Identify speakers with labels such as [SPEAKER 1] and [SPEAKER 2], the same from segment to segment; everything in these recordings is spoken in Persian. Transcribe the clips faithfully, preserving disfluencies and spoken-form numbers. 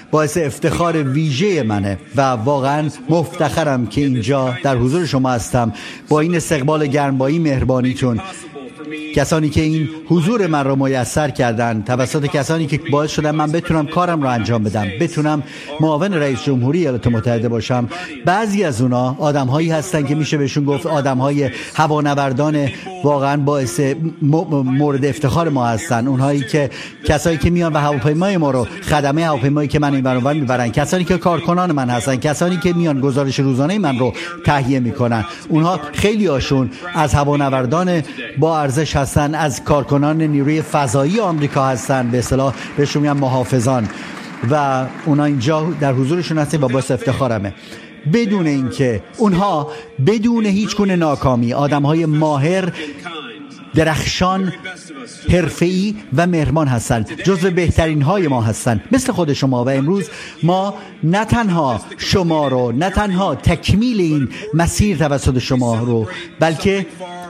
[SPEAKER 1] باعث افتخار ویژه منه و واقعا مفتخرم که اینجا در حضور شما هستم با این استقبال گرمبایی مهربانیتون. کسانی که این حضور من رو میسر کردن، توسط کسانی که باعث شدن من بتونم کارم رو انجام بدم، بتونم معاون رئیس جمهوری ایالات متحده باشم. بعضی از اونا آدم‌هایی هستن که میشه بهشون گفت آدم‌های هوانوردان واقعا باعث مورد افتخار ما هستن. اونهایی که کسایی که میان و هواپیمای ما رو، خدمه هواپیمایی که من این ور میبرن، کسانی که کارکنان من هستن، کسانی که میان گزارش روزانه من رو تهیه میکنن، اونها خیلی هاشون از هوانوردان با ارزش هستن، از کارکنان نیروی فضایی آمریکا هستن، به اصطلاح بهشون میگن محافظان، و اونا اینجا در حضورشون هستن و باعث افتخارمه. بدون اینکه اونها بدون هیچ گونه ناکامی آدم‌های ماهر، درخشان، حرفه‌ای و مهربان هستن، جزو بهترین های ما هستن، مثل خود شما. و امروز ما نه تنها شما رو، نه تنها تکمیل این مسیر توسط شما رو، بلکه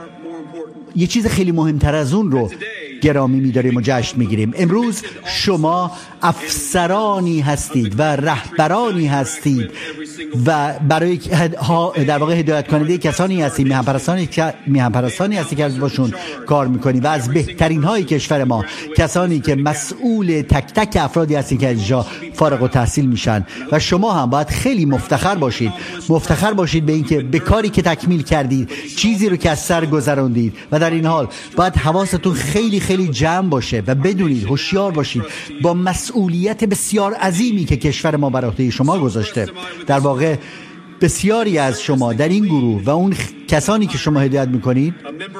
[SPEAKER 1] یه چیز خیلی مهمتر از اون رو گرامی می‌داریم و جشن می‌گیریم. امروز شما افسرانی هستید و رهبرانی هستید و برای در واقع هدایت کننده کسانی هستید، میهن‌پرستانی که میهن‌پرستانی هستید که از باشون کار می‌کنید و از بهترین های کشور ما، کسانی که مسئول تک تک افرادی هستید که اینجا فارغ التحصیل میشن. و شما هم باید خیلی مفتخر باشید، مفتخر باشید به اینکه به کاری که تکمیل کردید، چیزی رو که از سر گذروندید. و در این حال باید حواستون خیلی خیلی جمع باشه و بدونید، هوشیار باشید با مسئولیت بسیار عظیمی که کشور ما بر عهده شما گذاشته. در واقع بسیاری از شما در این گروه و اون کسانی که شما هدایت میکنید،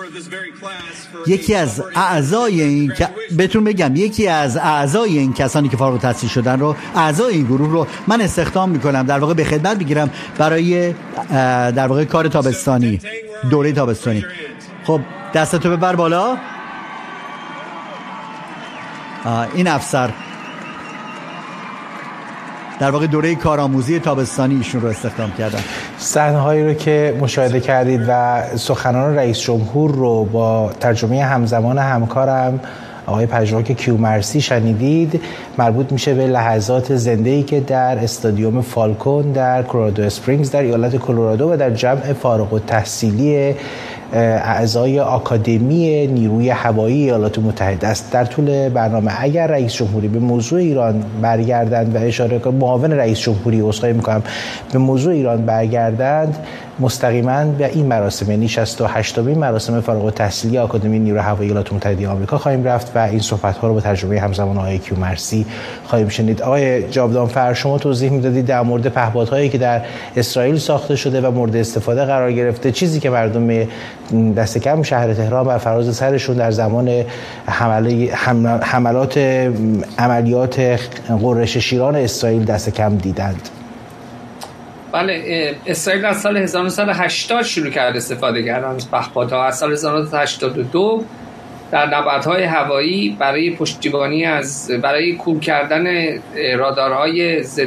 [SPEAKER 1] یکی از اعضای این که بهتون بگم یکی از اعضای این کسانی که فارغ التحصیل شدن رو، اعضای این گروه رو من استخدام میکنم، در واقع به خدمت بگیرم برای در واقع کار تابستانی، دوره تابستانی. خب دستتو ببر بالا. این افسر در واقع دوره کارآموزی تابستانی ایشون رو استخدام کردن.
[SPEAKER 2] صحنه‌هایی رو که مشاهده کردید و سخنان رئیس جمهور رو با ترجمه همزمان همکارم آقای پژواک کیومرثی شنیدید، مربوط میشه به لحظات زنده‌ای که در استادیوم فالکون در کلرادو اسپرینگز در ایالت کلرادو و در جمع فارغ التحصیلی اعضای آکادمی نیروی هوایی ایالات متحده است. در طول برنامه اگر رئیس جمهوری به موضوع ایران برگردند و اشاره کنند، معاون رئیس جمهوری عذرخواهی می‌کنم، به موضوع ایران برگردند، مستقیما به این مراسم، یعنی شصت و هشتمین مراسم فارغ التحصیلی آکادمی نیروی هوایی ایالات متحده آمریکا خواهیم رفت و این صحبت‌ها رو با ترجمه همزمان آقای کیومرثی خواهیم شنید. آقای جاودانفر، شما توضیح میدادید در مورد پهپادهایی که در اسرائیل ساخته شده و مورد استفاده قرار گرفته، چیزی که مردم دست کم شهر تهران بر فراز سرشون در زمان حمله حملات عملیات غرش شیران اسرائیل دست کم دیدند.
[SPEAKER 3] بله، اسرائیل از سال هزار و نهصد و هشتاد شروع کرد استفاده کردن از پهپادها. از سال هزار و نهصد و هشتاد و دو در نبردهای هوایی برای پشتیبانی از برای کور کردن رادارهای ضد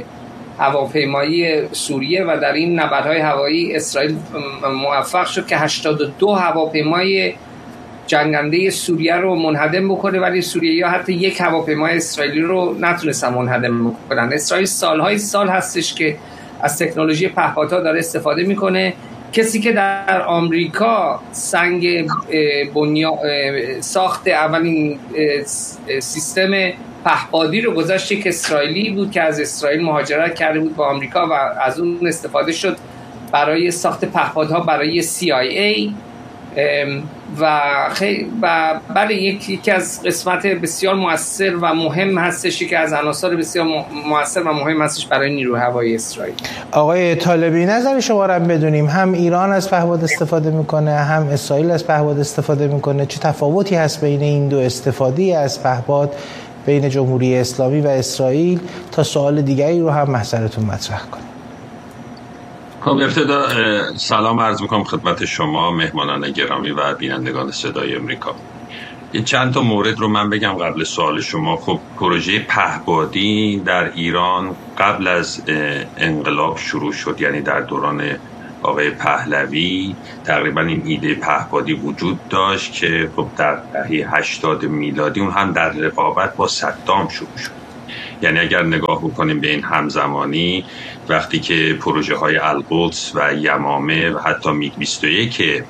[SPEAKER 3] هواپیمایی سوریه و در این نبردهای هوایی اسرائیل موفق شد که هشتاد و دو هواپیمای جنگنده سوریه رو منهدم بکنه، ولی سوریه‌ها حتی یک هواپیمای اسرائیلی رو نتونستن منهدم بکنن. اسرائیل سالهای سال هستش که از تکنولوژی پهپادها داره استفاده میکنه. کسی که در آمریکا سنگ بنیا ساخت اولین سیستم پهپادی رو گذاشت، که اسرائیلی بود که از اسرائیل مهاجرت کرده بود به آمریکا و از اون استفاده شد برای ساخت پهپادها برای سی آی ای و خیلی و بله یکی از قسمت بسیار مؤثر و مهم هستش که از عناصر بسیار مؤثر و مهم هستش برای نیروی هوایی اسرائیل.
[SPEAKER 2] آقای طالبی، نظر شما رو بدونیم، هم ایران از پهپاد استفاده میکنه، هم اسرائیل از پهپاد استفاده میکنه. چه تفاوتی هست بین این دو استفاده از پهپاد بین جمهوری اسلامی و اسرائیل؟ تا سوال دیگری رو هم محضرتون مطرح کنید.
[SPEAKER 4] خب ابتدا سلام عرض میکنم خدمت شما مهمانان گرامی و بینندگان صدای امریکا. یه چند تا مورد رو من بگم قبل سوال شما. خب پروژه پهپادی در ایران قبل از انقلاب شروع شد، یعنی در دوران آقای پهلوی تقریبا این ایده پهپادی وجود داشت که خب در دهه هشتاد میلادی اون هم در رقابت با صدام شروع شد. یعنی اگر نگاه بکنیم به این همزمانی، وقتی که پروژه های القدس و یمامه و حتی میگ بیست و یک که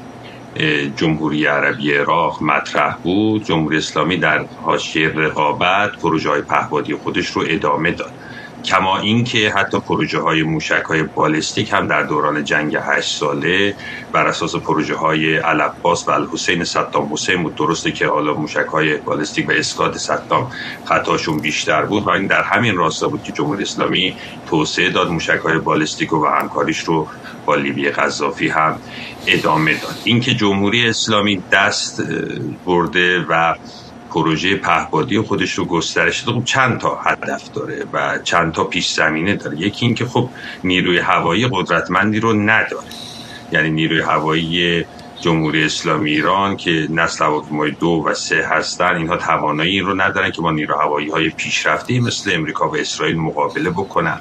[SPEAKER 4] جمهوری عربی عراق مطرح بود، جمهوری اسلامی در حاشیه رقابت پروژه های پهپادی خودش رو ادامه داد. کما این که حتی پروژه های موشک های بالستیک هم در دوران جنگ هشت ساله بر اساس پروژه های العباس و الحسین صدام حسین بود. درسته که حالا موشک های بالستیک و اسقاط صدام خطاشون بیشتر بود و این در همین راستا بود که جمهوری اسلامی توسعه داد موشک های بالستیک و همکاریش رو با لیبی قذافی هم ادامه داد. این که جمهوری اسلامی دست برده و پروژه پهپادی خودش رو گسترش داده، خب چند تا هدف داره و چند تا پیش زمینه داره. یکی این که خب نیروی هوایی قدرتمندی رو نداره، یعنی نیروی هوایی جمهوری اسلامی ایران که نسل هواپیمای دو و سه هستن، اینها توانایی این رو ندارن که با نیروی هوایی های پیشرفته مثل امریکا و اسرائیل مقابله بکنن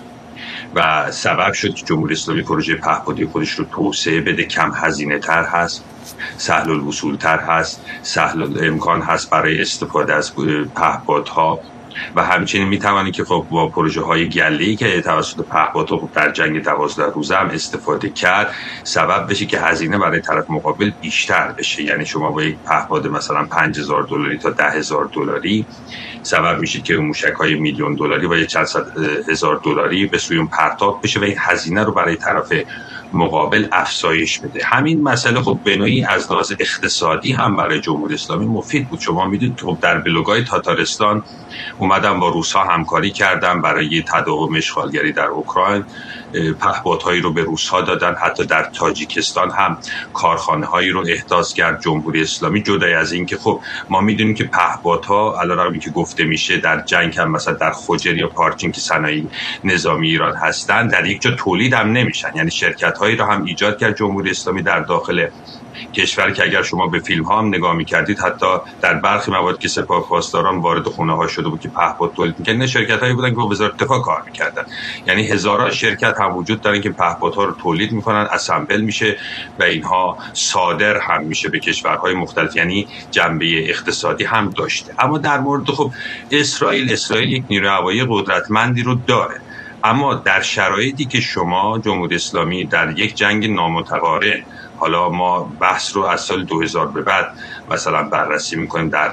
[SPEAKER 4] و سبب شد که جمهوری اسلامی پروژه پهپادی خودش رو توسعه بده. کم هزینه تر هست، سهل الوصول تر هست، سهل امکان هست برای استفاده از پهپادها و همچنین میتوانید که خب با پروژه های گله‌ای که توسط پهپادها خب در جنگ دوازده روزه هم استفاده کرد، سبب بشه که هزینه برای طرف مقابل بیشتر بشه. یعنی شما با یک پهپاد مثلا پنج هزار دلاری تا ده هزار دلاری سبب میشه که موشک‌های میلیون دلاری و چند صد هزار دلاری به سوی اون پرتاب بشه و این هزینه رو برای طرف مقابل افزایش بده. همین مسئله خب به نوعی از لحاظ اقتصادی هم برای جمهوری اسلامی مفید بود. شما میدونید خب در بلوگ‌های تاتارستان اومدن با روس‌ها همکاری کردن برای تداوم اشغالگری در اوکراین، پهپادهایی رو به روس‌ها دادن. حتی در تاجیکستان هم کارخانه‌هایی رو احداث کرد جمهوری اسلامی. جدای از این که خب ما میدونیم که پهپادها علاوه که گفته میشه در جنگ هم مثلا در خوجر یا پارچین که صنایع نظامی ایران هستن در یک جا تولید هم نمیشن، یعنی شرکت‌هایی رو هم ایجاد کرد جمهوری اسلامی در داخل کشور که اگر شما به فیلم ها هم نگاه می‌کردید حتی در برخی موارد که سپاه پاسداران وارد خونه ها شده بود که پهپاد تولید می‌کردن، نه شرکت‌هایی بودن که با وزارت دفاع کار می‌کردن. یعنی هزاران شرکت هم وجود دارن که پهپادها رو تولید می‌کنن، اسمبل میشه و اینها صادر هم میشه به کشورهای مختلف، یعنی جنبه اقتصادی هم داشته. اما در مورد خب اسرائیل اسرائیل یک نیروی هوایی قدرتمندی رو داره، اما در شرایطی که شما جمهوری اسلامی در یک جنگ نامتقارن، حالا ما بحث رو از سال دو هزار به بعد مثلا بررسی میکنیم، در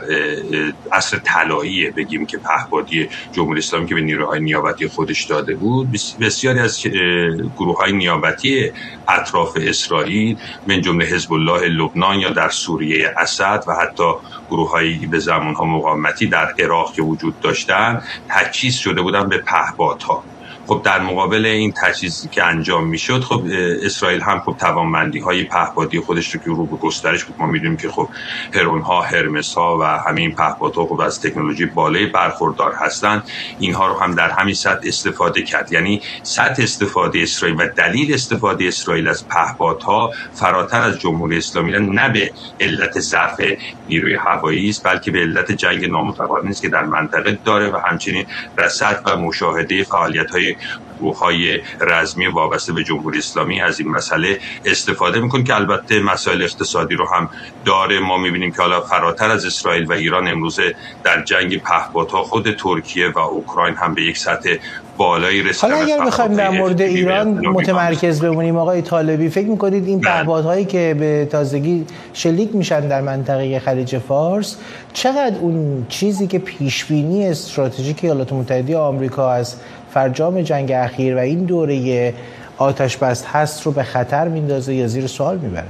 [SPEAKER 4] عصر طلایی بگیم که پهپادی جمهوری اسلامی که به نیروهای نیابتی خودش داده بود، بسیاری از گروه‌های نیابتی اطراف اسرائیل من جمله حزب الله لبنان یا در سوریه اسد و حتی گروه‌هایی به زمانها مقاومتی در عراق که وجود داشتن تجهیز شده بودن به پهپادها. خب در مقابل این تجهیزی که انجام میشد، خب اسرائیل هم خب توانمندی های پهپادی خودش رو که رو به گسترش بود. ما میدونیم که خب هرون ها، هرمس ها و همین پهپادها خب از تکنولوژی بالای برخوردار هستن، اینها رو هم در همین سطح استفاده کرد. یعنی سطح استفاده اسرائیل و دلیل استفاده اسرائیل از پهپادها فراتر از جمهوری اسلامی نه به علت ضعف نیروی هوایی است، بلکه به علت جنگ نامتقارن است که در منطقه داره و همچنین رصد و مشاهده فعالیت‌های گروه‌های رزمی وابسته به جمهوری اسلامی از این مسئله استفاده میکنه که البته مسائل اقتصادی رو هم داره. ما میبینیم که حالا فراتر از اسرائیل و ایران امروزه در جنگ پهپادها خود ترکیه و اوکراین هم به یک سطح بالایی رسیدن.
[SPEAKER 2] حالا اگر بخوایم در مورد ایران متمرکز بمونیم آقای طالبی، فکر میکنید این پهپادهایی که به تازگی شلیک میشن در منطقه خلیج فارس چقدر اون چیزی که پیشبینی استراتژیک ایالات متحده آمریکا از فرجام جنگ اخیر و این دوره آتش بس هست رو به خطر میندازه یا زیر سوال میبره؟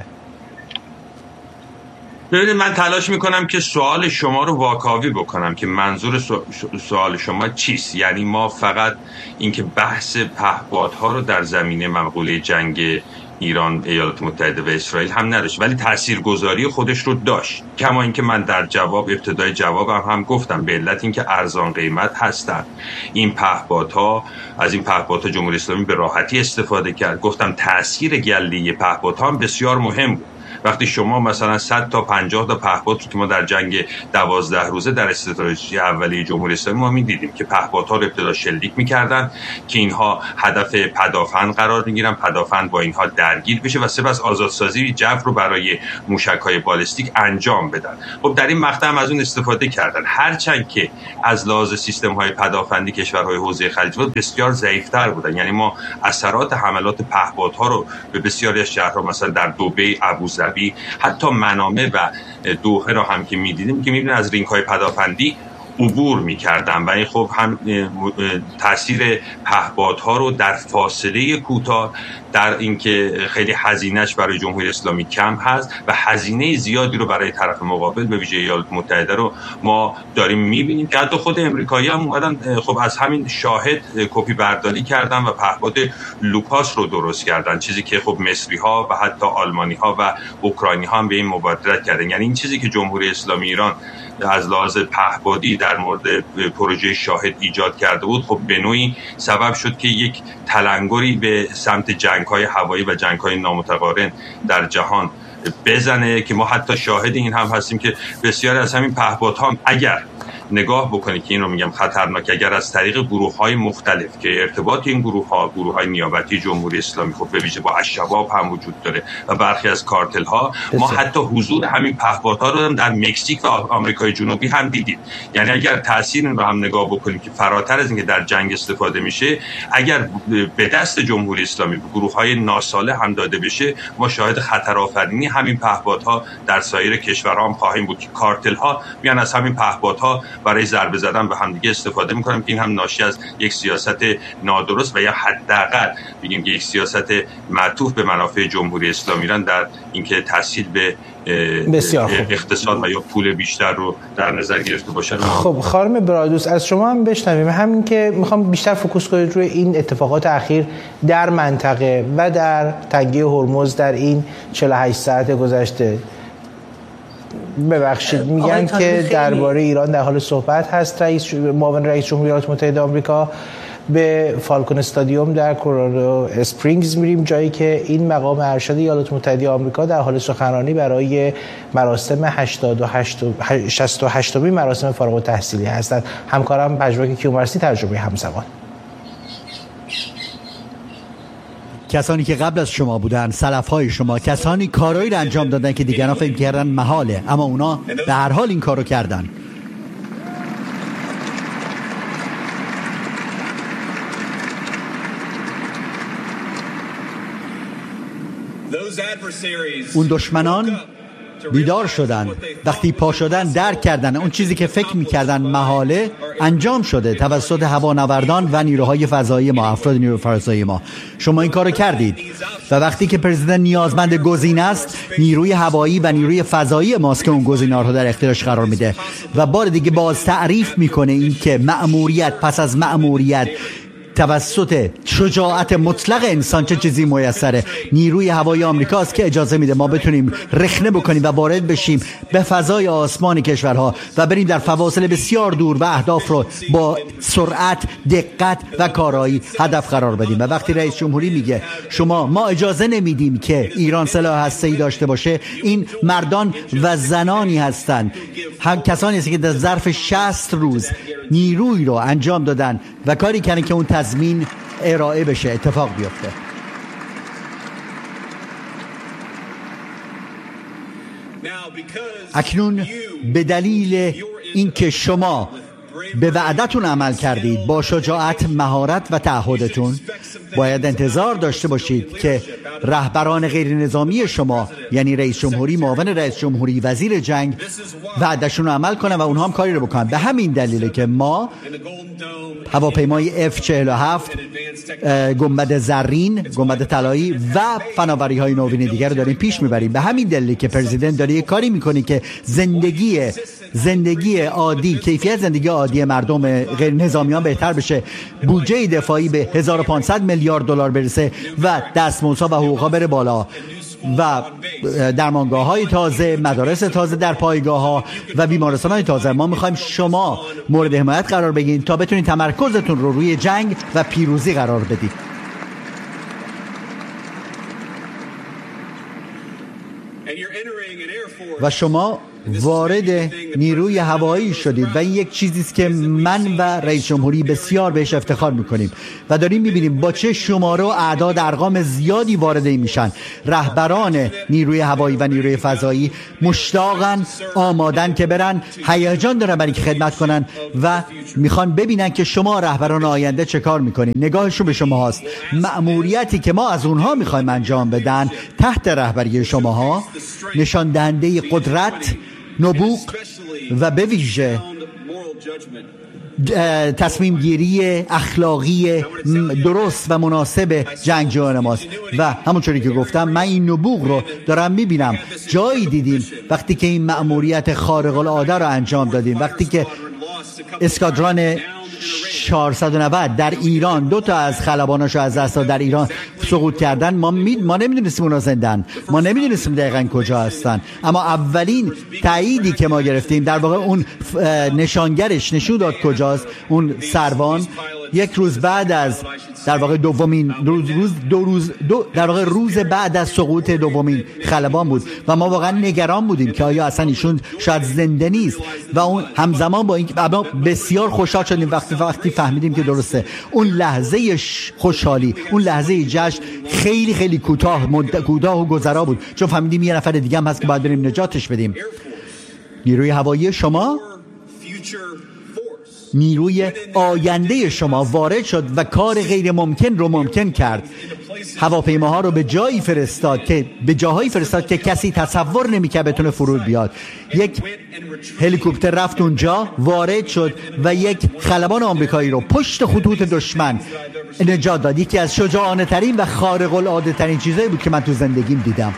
[SPEAKER 4] ببینید من تلاش میکنم که سوال شما رو واکاوی بکنم که منظور سوال شما چیست. یعنی ما فقط اینکه بحث پهپادها رو در زمینه مقوله جنگ ایران، ایالات متحده و اسرائیل هم نداشت، ولی تاثیرگذاری خودش رو داشت. کما اینکه من در جواب ابتدای جوابم هم, هم گفتم به علت اینکه ارزان قیمت هستن این پهپادها، از این پهپادها جمهوری اسلامی به راحتی استفاده کرد. گفتم تاثیر گله‌ای پهپادها هم بسیار مهم بود وقتی شما مثلا صد تا پنجاه تا پهپاد رو که ما در جنگ دوازده روزه در استراتژی اولیه جمهوری اسلامی ما می‌دیدیم که پهپادها رو ابتدا شلیک می‌کردن که اینها هدف پدافند قرار می‌گیرن، پدافند با اینها درگیر بشه و سپس آزادسازی جو رو برای موشک‌های بالستیک انجام بدن. خب در این مقطع هم از اون استفاده کردن، هرچند که از لحاظ سیستم‌های پدافندی کشورهای حوزه خلیج فارس بسیار ضعیف‌تر بودن. یعنی ما اثرات حملات پهپادها رو به بسیاری از شهرها مثلا در دبی، ابوظبی، حتی منامه و دوحه را هم که می‌دیدیم که می‌بینیم از رینگ‌های پدافندی عبور می‌کردن و این خب هم تاثیر پهپادها رو در فاصله کوتاه در اینکه خیلی هزینه‌اش برای جمهوری اسلامی کم هست و هزینه زیادی رو برای طرف مقابل به ویژه ایالات متحده رو ما داریم می‌بینیم که حتی خود امریکایی‌ها هم اومدن خب از همین شاهد کپی برداری کردن و پهپاد لوکاس رو درست کردن، چیزی که خب مصری‌ها و حتی آلمانی‌ها و اوکراینی‌ها هم به این مبادرت کردن. یعنی این چیزی که جمهوری اسلامی ایران از لحاظ پهپادی در مورد پروژه شاهد ایجاد کرده بود خب به نوعی سبب شد که یک تلنگری به سمت جنگ‌های هوایی و جنگ‌های نامتقارن در جهان بزنه که ما حتی شاهد این هم هستیم که بسیاری از همین پهپادها هم اگر نگاه بکنید که این رو میگم خطرناک، اگر از طریق گروه‌های مختلف که ارتباط این گروه‌ها گروه‌های نیابتی جمهوری اسلامی خب به ویژه با الشباب هم وجود داره و برخی از کارتل‌ها، ما حتی حضور همین پهپادها رو هم در مکزیک و آمریکای جنوبی هم دیدیم. یعنی اگر تاثیر این رو هم نگاه بکنیم که فراتر از اینکه در جنگ استفاده میشه، اگر به دست جمهوری اسلامی به گروه‌های ناصالح هم داده بشه، ما شاهد خطرآفرینی همین پهپادها در سایر کشورها هم خواهیم بود که کارتل‌ها میان از همین پهپادها برای ضربه زدن به همدیگه استفاده میکنم که این هم ناشی از یک سیاست نادرست و یا حداقل بگیم یک سیاست معطوف به منافع جمهوری اسلامی ایران در اینکه تسهیل به
[SPEAKER 2] بسیار خوب
[SPEAKER 4] اقتصاد و یا پول بیشتر رو در نظر گرفته باشن.
[SPEAKER 2] خب خانم برادوس از شما هم بشنویم، همین که میخوام بیشتر فوکوس کنید روی این اتفاقات اخیر در منطقه و در تنگه هرمز در این چهل و هشت ساعت گذشته. ببخشید میگن که درباره ایران در حال صحبت هست. رئیس معاون رئیس جمهوری ایالات متحده آمریکا به فالکون استادیوم در کلرادو اسپرینگز میریم، جایی که این مقام ارشد ایالات متحده آمریکا در حال سخنرانی برای مراسم هشتاد و هشت شصت و هشتمین مراسم فارغ التحصیلی هستند. همکارم پژواک کیومرثی ترجمه همزمان.
[SPEAKER 1] کسانی که قبل از شما بودن، سلفهای شما، کسانی کارهایی رو انجام دادن که دیگران فکر کردن محاله، اما اونا به هر حال این کارو کردن. اون دشمنان بیدار شدن، وقتی پا شدن درک کردن اون چیزی که فکر میکردن محاله انجام شده توسط هوانوردان و نیروهای فضایی ما، افراد نیروی فضایی ما. شما این کارو کردید و وقتی که پرزیدنت نیازمند گزینه است، نیروی هوایی و نیروی فضایی ماست که اون گزینه‌ها رو در اختیارش قرار میده و بار دیگه باز تعریف میکنه این که مأموریت پس از مأموریت توسط شجاعت مطلق انسان چه چیزی میسره. نیروی هوایی آمریکاست که اجازه میده ما بتونیم رخنه بکنیم و وارد بشیم به فضای آسمان کشورها و بریم در فواصل بسیار دور و اهداف رو با سرعت، دقت و کارایی هدف قرار بدیم. و وقتی رئیس جمهوری میگه شما ما اجازه نمیدیم که ایران سلاح هسته‌ای داشته باشه، این مردان و زنانی هستند، هم کسانی هستند که در ظرف شصت روز نیروی رو انجام دادن و کاری کردن که اون تضمین ارائه بشه، اتفاق بیفته. اکنون به دلیل اینکه شما به وعدتون عمل کردید، با شجاعت، مهارت و تعهدتون، باید انتظار داشته باشید که رهبران غیر نظامی شما، یعنی رئیس جمهوری، معاون رئیس جمهوری، وزیر جنگ، وعدشون رو عمل کنن و اونها هم کاری رو بکنن. به همین دلیله که ما هواپیمای اف چهل و هفت، گنبد زرین، گنبد طلایی و فناوری های نوین دیگر رو داریم پیش میبریم. به همین دلیله که پرزیدنت داره یک کاری میکنه که زندگی زندگی عادی، کیفیت زندگی عادی مردم غیر نظامیان بهتر بشه، بودجه دفاعی به هزار و پانصد میلیارد دلار برسه و دستمزدها و حقوقها بره بالا و درمانگاه‌های تازه، مدارس تازه در پایگاه‌ها و بیمارستان‌های تازه. ما می‌خوایم شما مورد حمایت قرار بگیرید تا بتونید تمرکزتون رو روی جنگ و پیروزی قرار بدید. و شما وارد نیروی هوایی شدید و این یک چیزی است که من و رئیس جمهوری بسیار بهش افتخار میکنیم و داریم میبینیم با چه شماره و اعداد ارقام زیادی وارد این میشن. رهبران نیروی هوایی و نیروی فضایی مشتاقن، آمادن که برن، هیجان دارن برای که خدمت کنن و میخوان ببینن که شما رهبران آینده چه کار میکنین. نگاهشون به شما هست. مأموریتی که ما از اونها میخوایم انجام بدن تحت رهبری شماها نشان دهنده قدرت، نبوغ و به ویژه تصمیم گیری اخلاقی درست و مناسب جنگجویان ماست. و همونطوری که گفتم من این نبوغ رو دارم میبینم. جایی دیدیم وقتی که این مأموریت خارق العاده رو انجام دادیم، وقتی که اسکادران چهارصد و نود در ایران دو تا از خلباناشو از دست در ایران سقوط کردن، ما می... ما نمیدونستیم اونا زندن، ما نمیدونستیم دقیقاً کجا هستن، اما اولین تاییدی که ما گرفتیم در واقع اون نشانگرش نشون داد کجاست. اون سروان یک روز بعد از در واقع دومین روز روز دو روز دو در واقع روز بعد از سقوط دومین خلبان بود و ما واقعا نگران بودیم که آیا اصلا ایشون شاید زنده نیست و اون همزمان با این اما بسیار خوشحال شدیم وقتی وقتی فهمیدیم که درسته. اون لحظه خوشحالی، اون لحظه جشن خیلی خیلی کوتاه کوتاه و گذرا بود، چون فهمیدیم یه نفر دیگه هم هست که باید بریم نجاتش بدیم. نیروی هوایی شما، نیروی آینده شما وارد شد و کار غیر ممکن رو ممکن کرد. هواپیماها رو به جایی فرستاد که به جاهایی فرستاد که کسی تصور نمی‌کرد بتونه فرود بیاد. یک هلیکوپتر رفت اونجا، وارد شد و یک خلبان آمریکایی رو پشت خطوط دشمن نجات داد. یکی از شجاعانه ترین و خارق العاده ترین چیزایی بود که من تو زندگیم دیدم.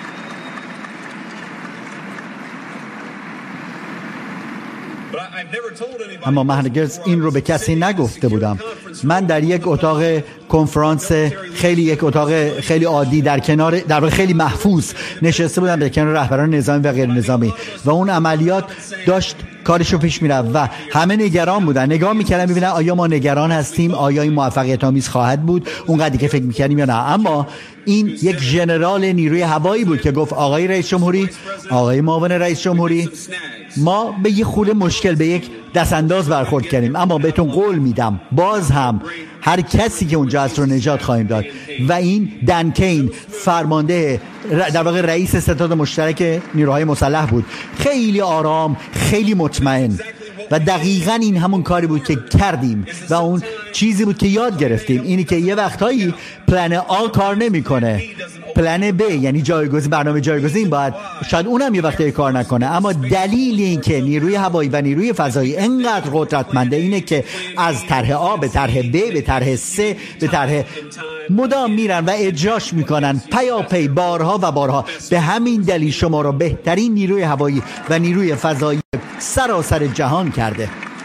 [SPEAKER 1] اما من هرگز این رو به کسی نگفته بودم. من در یک اتاق کنفرانس خیلی یک اتاق خیلی عادی در کنار در واقع خیلی محفوظ نشسته بودم در کنار رهبران نظامی و غیر نظامی و اون عملیات داشت کارشو پیش میرفت و همه نگران بودن. نگاه میکردن ببینن آیا ما نگران هستیم، آیا این موفقیت آمیز خواهد بود اونقدری که فکر میکردیم یا نه. اما این یک ژنرال نیروی هوایی بود که گفت آقای رئیس جمهوری، آقای معاون رئیس جمهوری، ما به یه خورده مشکل به یک دست انداز برخورد کردیم، اما بهتون قول میدم باز هم هر کسی که اونجا هست رو نجات خواهیم داد. و این دن کین فرمانده در واقع رئیس ستاد مشترک نیروهای مسلح بود، خیلی آرام، خیلی مطمئن و دقیقاً این همون کاری بود که کردیم و اون چیزی بود که یاد گرفتیم، اینی که یه وقتایی پلن آ کار نمیکنه، پلن ب یعنی جایگزین، برنامه جایگزین باید شاید اونم یه وقتی کار نکنه. اما دلیل این که نیروی هوایی و نیروی فضایی انقدر قدرتمنده اینه که از طرح آ به طرح ب به طرح س به طرح مدام میرن و اجراش میکنن پیاپی بارها و بارها. به همین دلیل شما رو بهترین نیروی هوایی و نیروی فضایی سراسر جهان کرده.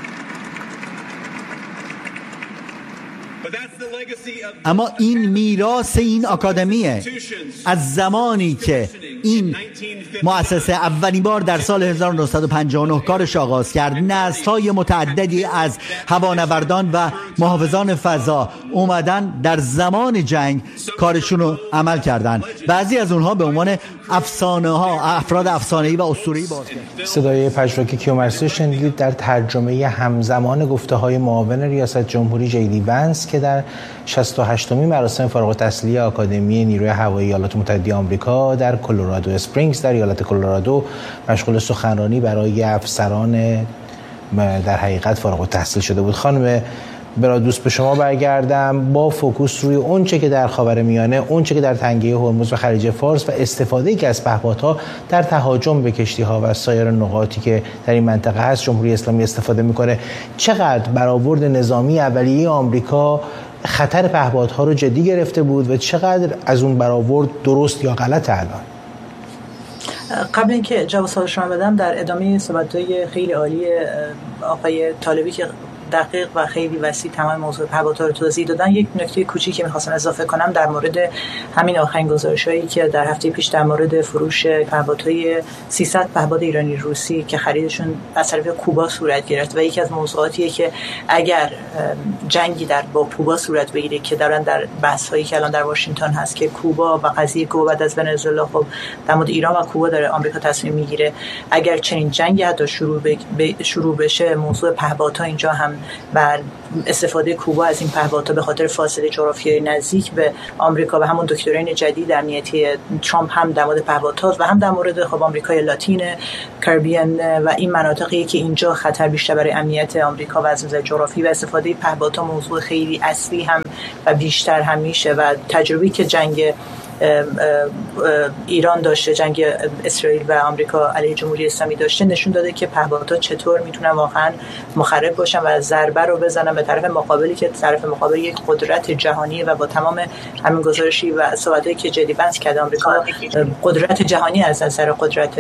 [SPEAKER 1] اما این میراث این آکادمیه. از زمانی که این مؤسسه اولین بار در سال هزار و نهصد و پنجاه و نه کارش آغاز کرد، نسل‌های متعددی از هوانوردان و محافظان فضا اومدن در زمان جنگ کارشون رو عمل کردن. بعضی از اونها به عنوان افسانه ها، افراد افسانه‌ای و اسطوره‌ای باز کردن.
[SPEAKER 2] صدای پژواک کیومرثی شنیدید در ترجمه همزمان گفته‌های معاون ریاست جمهوری جی دی ونس که در شصت و هشتمین مراسم فارغ التحصیلی آکادمی نیروی هوایی ایالات متحده آمریکا در کلرادو اسپرینگز در ایالت کلرادو مشغول سخنرانی برای افسران در حقیقت فارغ التحصیل شده بود. خانم برادوست به شما برگردم با فوکوس روی اونچه که در خاورمیانه، اونچه که در تنگه هرمز و خلیج فارس و استفاده‌ای که از پهپادها در تهاجم به کشتی‌ها و سایر نقاطی که در این منطقه هست جمهوری اسلامی استفاده می‌کنه. چقدر برآورد نظامی اولیه آمریکا خطر پهپادها رو جدی گرفته بود و چقدر از اون برآورد درست یا غلط الان؟
[SPEAKER 5] قبل اینکه جواب سوال شما بدم، در ادامه صحبت‌های خیلی عالی آقای طالبی که دقیق و خیلی وسیع تمام موضوع پهپادها رو توضیح دادن. یک نکته کوچیکی می‌خواستم اضافه کنم در مورد همین آخرین گزارش‌هایی که در هفته پیش در مورد فروش پهپادهای سیصد پهپاد ایرانی روسی که خریدشون از طریق کوبا صورت گرفت و یکی از موضوعاتیه که اگر جنگی در با کوبا صورت بگیره که دارن در بحث‌هایی که الان در واشنگتن هست که کوبا و قضیه کوبا بعد از ونزوئلا، خب در مورد ایران و کوبا داره آمریکا تصمیم میگیره، اگر چنین جنگی حتی شروع ب... شروع بشه، موضوع پهپادها اینجا هم بر استفاده کوبا از این پهپادها به خاطر فاصله جغرافیایی نزدیک به آمریکا و همون دکترین جدید امنیتی ترامپ هم در مورد پهپادها و هم در مورد خب آمریکای لاتین، کربیان و این مناطقی که اینجا خطر بیشتر برای امنیت آمریکا و از نظر جغرافی و استفاده پهپادها موضوع خیلی اصلی هم و بیشتر هم میشه و تجربه‌ای که جنگ ایران داشته، جنگ اسرائیل و آمریکا علیه جمهوری اسلامی داشته، نشون داده که پهپادها چطور میتونن واقعا مخرب باشن و ضربه رو بزنن به طرف مقابلی که طرف مقابل یک قدرت جهانیه و با تمام همین گزارشی و صحبتایی که جدی بحث کرد آمریکا قدرت جهانی از نظر قدرت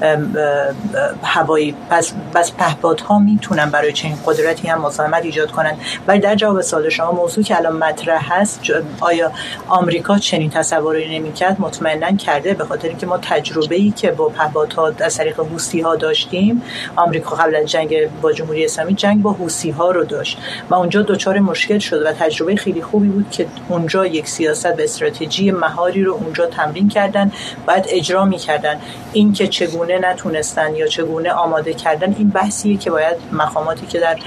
[SPEAKER 5] هوایی، پس بس پهپادها میتونن برای چنین قدرتی هم مزاحمت ایجاد کنن. ولی در جواب سوال شما، موضوع که الان مطرح هست، آیا آمریکا چنین تصوری نمی‌کرد؟ مطمئناً کرده، به خاطر اینکه ما تجربه‌ای که با پهپادها از طریق حوثی‌ها داشتیم، آمریکا قبل از جنگ با جمهوری اسلامی جنگ با حوثی‌ها رو داشت و اونجا دچار مشکل شد و تجربه خیلی خوبی بود که اونجا یک سیاست و استراتژی مهاری رو اونجا تمرین کردن، باید اجرا می‌کردن. این که چگونه نتونستن یا چگونه آماده کردن، این بحثیه که باید مقاماتی که در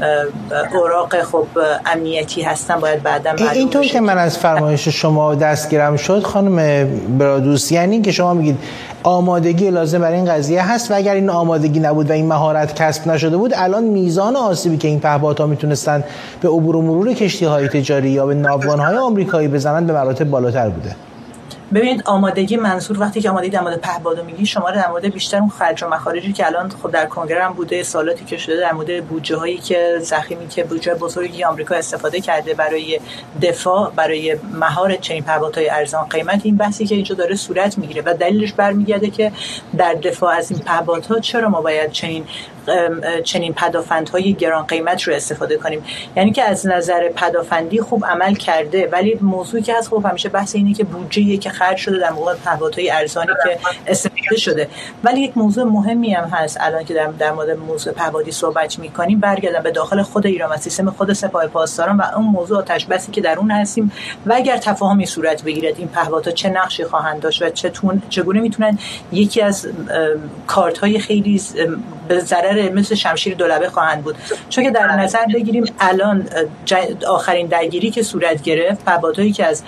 [SPEAKER 5] اوراق خب امنیتی هستن باید بعداً معلوم بشه.
[SPEAKER 2] اینطور که من از فرمایش شما دستگیرم شد خانم برادوس، یعنی که شما میگید آمادگی لازم برای این قضیه هست و اگر این آمادگی نبود و این مهارت کسب نشده بود، الان میزان آسیبی که این پهپادها میتونستن به عبور و مرور کشتی‌های تجاری یا به ناوگان‌های آمریکایی بزنن به مراتب بالاتر بوده.
[SPEAKER 5] ببینید آمادگی منظور وقتی که آمادگی در مورد پهپادو میگی، شما در مورد بیشتر اون خرج و مخارجی که الان خب در کنگره هم بوده، سوالاتی که شده در مورد بودجه هایی که ضخیمی که بودجه بزرگی که آمریکا استفاده کرده برای دفاع، برای مهار چنین پهپادهای ارزان قیمت، این بحثی که اینجا داره صورت میگیره و دلیلش برمیگرده که در دفاع از این پهپادها چرا ما باید چنین چنین پدافندهای گران قیمت رو استفاده کنیم. یعنی که از نظر پدافندی خوب عمل کرده، ولی موضوعی که هست خب همیشه بحث اینه که بودجه‌ای که خرج شده در مقابل پهپادهای ارزانی که استفاده شده. ولی یک موضوع مهمی هم هست الان که در در مورد موضوع پهپادی صحبت می‌کنیم، برگردم به داخل خود ایران و سیستم خود سپاه پاسداران و اون موضوع آتش بسی که در اون هستیم و اگر تفاهمی صورت بگیرد این پهپادها چه نقشی خواهند داشت و چطور چگونه میتونن یکی از کارت‌های خیلی به ضرر مثل شمشیر دولبه خواهند بود. چون که در نظر بگیریم الان آخرین درگیری که صورت گرفت، پهپادهایی که از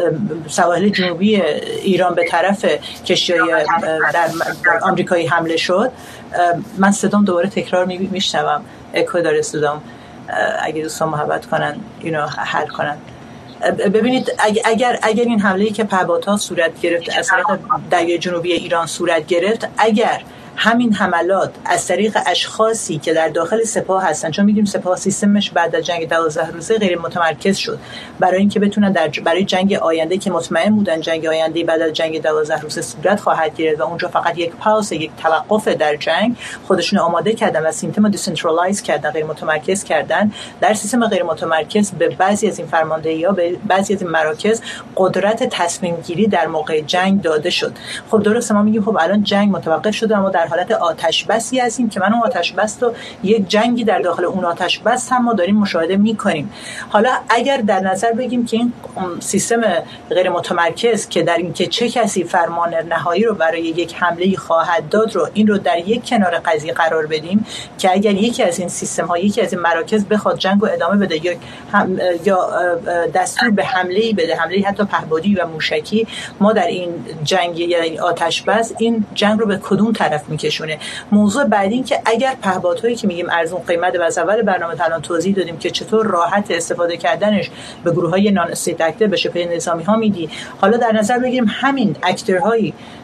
[SPEAKER 5] سواحل جنوبی ایران به طرف کشتی‌های در آمریکایی حمله شد، من صدام دوباره تکرار میشنوم، اکو داره صدام، اگه دوستان محبت کنن اینو حل کنن. ببینید اگر اگر این حمله‌ای که پهپادها صورت گرفت از طریق دریای جنوبی ایران صورت گرفت، اگر همین حملات از طریق اشخاصی که در داخل سپاه هستن، چون می‌دونیم سپاه سیستمش بعد از جنگ دوازده روزه غیر متمرکز شد برای اینکه بتونن در برای جنگ آینده که مطمئن بودن جنگ آینده بعد از جنگ دوازده روزه صورت خواهد گرفت و اونجا فقط یک پاوز، یک توقف در جنگ، خودشون آماده کردن و سیستم رو دیسنترالایز کردن، غیر متمرکز کردن. در سیستم غیر متمرکز به بعضی از این فرماندهی‌ها، به بعضی از این مراکز قدرت تصمیم گیری در موقع جنگ داده شد. خب درسته ما میگیم خب الان جنگ متوقف شده، اما در حالت آتش بسی هستیم که من اون آتش بس رو یک جنگی در داخل اون آتش بس هم ما داریم مشاهده می‌کنیم. حالا اگر در نظر بگیم که این سیستم غیر متمرکز که در این که چه کسی فرمان نهایی رو برای یک حمله خواهد داد رو، این رو در یک کنار قضیه قرار بدیم که اگر یکی از این سیستم‌ها، یکی از این مراکز بخواد جنگ رو ادامه بده یا هم یا دستور به حمله‌ای بده، حمله حتی پهپادی و موشکی، ما در این جنگ یا این آتش بس این جنگ رو به کدوم طرف می‌کشونه. موضوع بعدی این که اگر پهپادهایی که میگیم ارزون قیمت و از اول برنامه الان توضیح دادیم که چطور راحت استفاده کردنش به گروه‌های نان استیت اکتر، به شبه نظامی‌ها میدی، حالا در نظر بگیریم همین اکتورهایی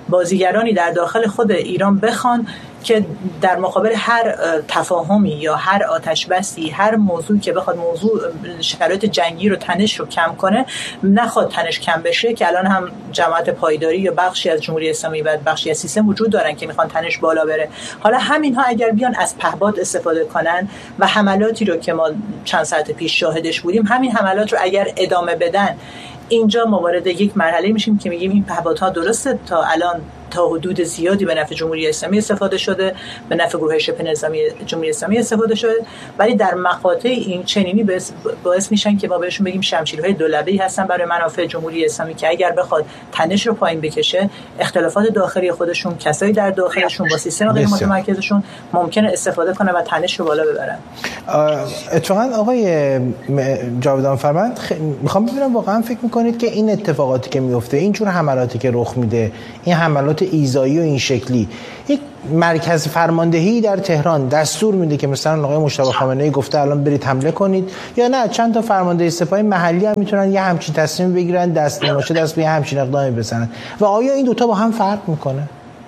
[SPEAKER 5] بازیگرانی در داخل خود ایران بخوان که در مقابل هر تفاهمی یا هر آتش بسی، هر موضوع که بخواد موضوع شرایط جنگی رو تنش رو کم کنه، نخواد تنش کم بشه، که الان هم جماعت پایداری یا بخشی از جمهوری اسلامی و بخشی از سیستم وجود دارن که میخوان تنش بالا بره. حالا همینها اگر بیان از پهپاد استفاده کنن و حملاتی رو که ما چند ساعت پیش شاهدش بودیم، همین حملات رو اگر ادامه بدن، اینجا ما وارد یک مرحله میشیم که میگیم این پهپادها درسته تا الان تا حدود زیادی به نفع جمهوری اسلامی استفاده شده، به نفع گروه شبه نظامی جمهوری اسلامی استفاده شده، ولی در مقاطع این چنینی باعث میشن که ما بهشون بگیم شمشیرهای دولبه‌ای هستن برای منافع جمهوری اسلامی که اگر بخواد تنش رو پایین بکشه، اختلافات داخلی خودشون، کسایی در داخلشون با سیستم غیر متمرکزشون ممکنه استفاده کنه و تنش رو بالا ببرن.
[SPEAKER 2] اتفاقا آقای جاویدان فرمند، خ... میخوام ببینم واقعا فکر میکنید که این اتفاقاتی که میفته، این جور حملاتی که رخ میده، این حملات ایذایی و این شکلی، یک مرکز فرماندهی در تهران دستور میده که مثلا آقای مجتبی خامنه‌ای گفته الان برید حمله کنید، یا نه چند تا فرمانده سپاه محلی هم میتونن یه همچین تصمیم بگیرن، دست نماشه دست به یه همچین اقدامی بزنن؟ و آیا این دوتا با هم فرق میکنه؟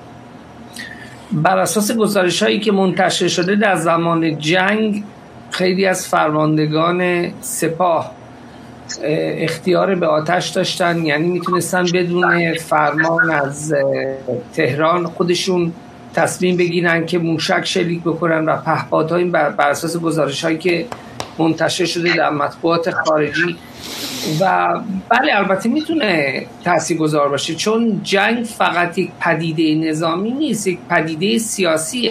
[SPEAKER 3] بر اساس گزارش‌هایی که منتشر شده در زمان جنگ، خیلی از فرماندگان سپاه اختیار به آتش داشتن، یعنی میتونستن بدون فرمان از تهران خودشون تصمیم بگیرن که موشک شلیک بکنن و پهپادها، این بر, بر اساس گزارش‌هایی که منتشر شده در مطبوعات خارجی. و بله، البته میتونه تاثیرگذار باشه، چون جنگ فقط یک پدیده نظامی نیست، یک پدیده سیاسیه.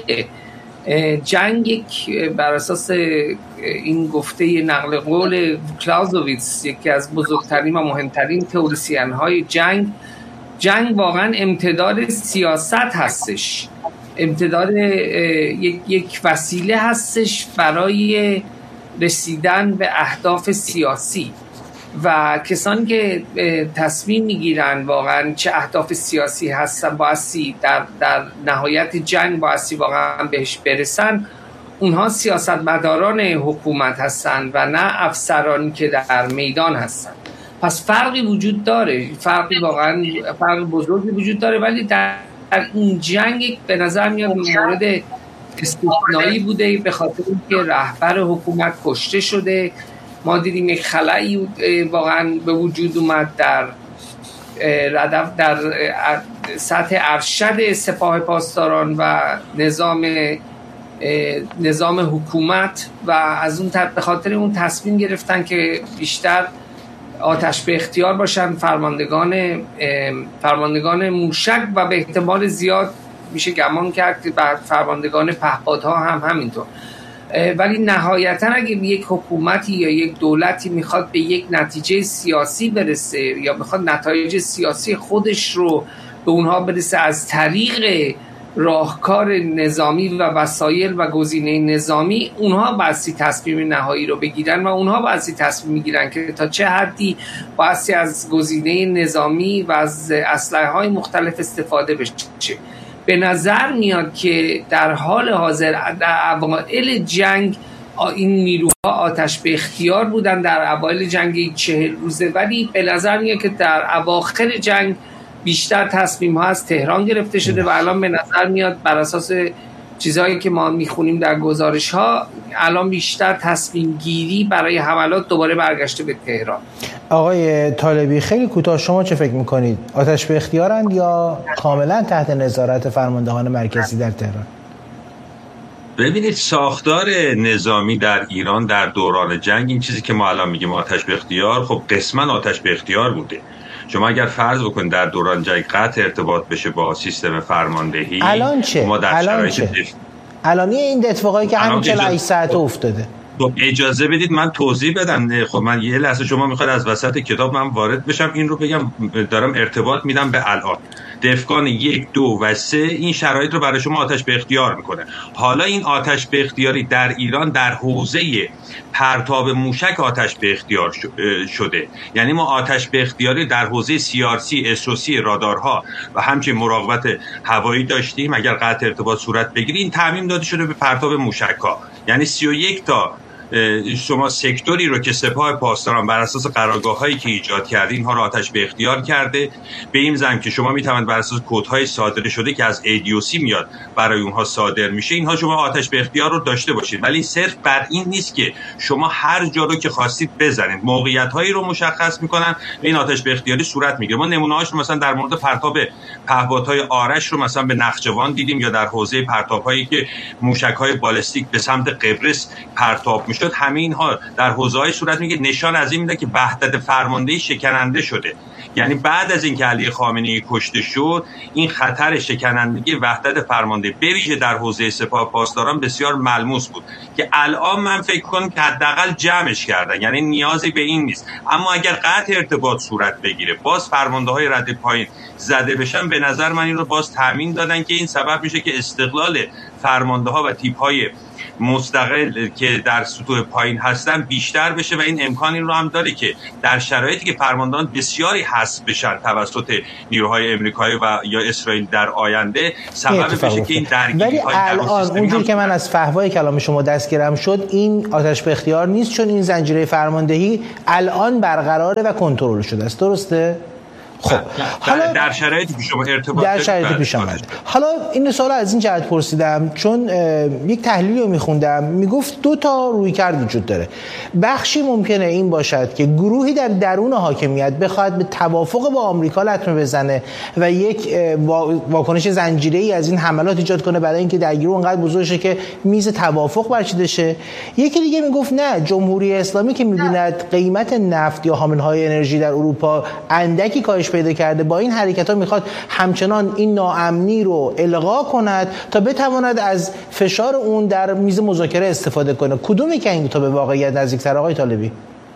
[SPEAKER 3] جنگ یک بر اساس این گفته نقل قول کلاوزویتس، یکی از بزرگترین و مهمترین تئوریسین های جنگ، جنگ واقعا امتداد سیاست هستش، امتداد یک, یک وسیله هستش برای رسیدن به اهداف سیاسی. و کسانی که تصمیم میگیرن واقعا چه اهداف سیاسی هستن، بایستی در, در نهایت جنگ بایستی واقعا بهش برسن، اونها سیاستمداران حکومت هستن و نه افسرانی که در میدان هستن. پس فرقی وجود داره، فرقی واقعا فرق بزرگی وجود داره، ولی در این جنگ به نظر میاد مورد استثنایی بوده به خاطر اینکه رهبر حکومت کشته شده. ما دیدیم یک خلایی واقعا به وجود اومد در ردف در سطح ارشد سپاه پاسداران و نظام نظام حکومت، و از اون به خاطر اون تصمیم گرفتن که بیشتر آتش به اختیار باشن فرماندگان فرماندگان موشک، و به احتمال زیاد میشه گمان کرد که بعد فرماندگان پهپادها هم همینطور. ولی نهایتا اگه یک حکومتی یا یک دولتی میخواد به یک نتیجه سیاسی برسه یا میخواد نتایج سیاسی خودش رو به اونها برسه از طریق راهکار نظامی و وسایل و گزینه نظامی، اونها بایستی تصمیم نهایی رو بگیرن و اونها بایستی تصمیم میگیرن که تا چه حدی بایستی از گزینه نظامی و از اسلحه‌های مختلف استفاده بشه. به نظر میاد که در حال حاضر در اوایل جنگ این نیروها آتش به اختیار بودن، در اوایل جنگ چهل روزه، ولی به نظر میاد که در اواخر جنگ بیشتر تصمیم ها از تهران گرفته شده و الان به نظر میاد بر اساس چیزهایی که ما میخونیم در گزارش ها، الان بیشتر تصمیم گیری برای حملات دوباره برگشته به تهران.
[SPEAKER 2] آقای طالبی، خیلی کوتاه شما چه فکر میکنید؟ آتش به اختیارند یا کاملا تحت نظارت فرماندهان مرکزی در تهران؟
[SPEAKER 4] ببینید، ساختار نظامی در ایران در دوران جنگ، این چیزی که ما الان میگیم آتش به اختیار، خب قسما آتش به اختیار بوده. شما اگر فرض بکنید در دوران جنگ قطع ارتباط بشه با سیستم فرماندهی،
[SPEAKER 2] الان چه؟
[SPEAKER 4] ما در
[SPEAKER 2] الان چه؟ دف... الان این اتفاقایی که همین چهل و هشت ساعت افتاده.
[SPEAKER 4] خب اجازه بدید من توضیح بدم. خب من یه لحظه، شما میخواید از وسط کتاب من وارد بشم، این رو بگم، دارم ارتباط میدم به الان. دفقان یک، دو و سه این شرایط رو برای شما آتش به اختیار میکنه. حالا این آتش به اختیاری در ایران در حوزه پرتاب موشک آتش به اختیار شده. یعنی ما آتش به اختیاری در حوزه سیارسی، اسوسی، رادارها و همچنین مراقبت هوایی داشتیم. اگر قطع ارتباط صورت بگیره، این تعمیم داده شده به پرتاب موشک‌ها. یعنی سی و یک تا شما سکتوری رو که سپاه پاسداران بر اساس قرارگاه‌هایی که ایجاد کرده اینها رو آتش به اختیار کرده، به این زعم که شما میتوانید بر اساس کدهای صادر شده که از ای دی او سی میاد برای اونها صادر میشه اینها شما آتش به اختیار رو داشته باشید، ولی صرف بر این نیست که شما هر جا رو که خواستید بزنید. موقعیت‌هایی رو مشخص میکنن این آتش به اختیاری صورت میگیره. ما نمونه‌هاش رو مثلا در مورد پرتاب پهپادهای آرش رو مثلا به نخجوان دیدیم، یا در حوزه پرتاب‌هایی که موشک‌های بالستیک به سمت قبرس پرتاب میشد. همه اینها در حوزه‌های صورت میگیره، نشان از این میده که وحدت فرماندهی شکننده شده. یعنی بعد از اینکه علی خامنه‌ای کشته شد این خطر شکنندگی وحدت فرماندهی به ویژه در حوزه سپاه پاسداران بسیار ملموس بود که الان من فکر کنم که حداقل جمعش کردن، یعنی نیازی به این نیست. اما اگر قطع ارتباط صورت بگیره باز فرمانده‌های رد پایین زده بشن، به نظر من این رو باز تامین دادن که این سبب میشه که استقلال فرمانده‌ها و تیپ‌های مستقل که در سطوح پایین هستن بیشتر بشه و این امکانی رو هم داره که در شرایطی که فرماندهان بسیاری حذف بشن توسط نیروهای امریکایی و یا اسرائیل در آینده سبب بشه که این درگیری های در
[SPEAKER 2] الان اونجوری که من از فحوای کلام شما دستگیرم شد این آتش به اختیار نیست، چون این زنجیره فرماندهی الان برقراره و کنترل شده است. درسته؟ خب
[SPEAKER 4] حالا در شرایطی که شما ارتباط
[SPEAKER 2] در شرایطی پیش آمد. حالا این سوال از این جهت پرسیدم چون یک تحلیلی رو میخوندم میگفت دو تا رویکرد وجود داره. بخشی ممکنه این باشد که گروهی در درون حاکمیت بخواد به توافق با آمریکا لطمه بزنه و یک واکنش زنجیره‌ای از این حملات ایجاد کنه برای اینکه درگیری اونقدر بزرگ شه که میز توافق برچیده شه. یکی دیگه میگفت نه، جمهوری اسلامی که میبیند قیمت نفت یا حاملهای انرژی در اروپا اندکی کاهش پیدا کرده، با این حرکت‌ها میخواد همچنان این ناامنی رو الغا کند تا بتواند از فشار اون در میز مذاکره استفاده کنه. کدومی که این دو تا به واقعیت نزدیک‌تر آقای طالبی؟